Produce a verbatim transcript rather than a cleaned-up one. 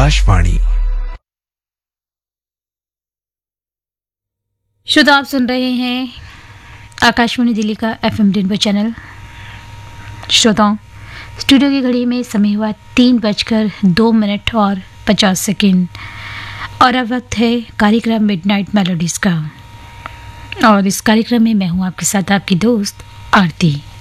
आकाशवाणी। श्रोता, आप सुन रहे हैं आकाशवाणी दिल्ली का एफएम रेनबो चैनल। श्रोताओं, स्टूडियो की घड़ी में समय हुआ तीन बजकर दो मिनट और पचास सेकेंड और अब वक्त है कार्यक्रम मिडनाइट मेलोडीज का। और इस कार्यक्रम में मैं हूं आपके साथ आपकी दोस्त आरती।